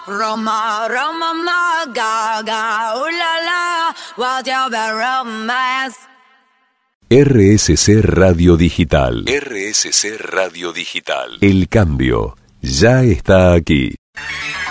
Roma, Roma, ma, ga, ooh la la, what's your bad romance? RSC Radio Digital. RSC Radio Digital. El cambio ya está aquí.